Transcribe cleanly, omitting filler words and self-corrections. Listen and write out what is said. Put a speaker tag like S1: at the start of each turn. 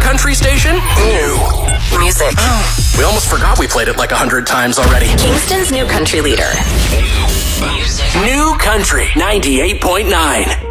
S1: country station?
S2: New music.
S1: Oh, we almost forgot we played it like 100 times already.
S2: Kingston's new country leader.
S1: New Country 98.9.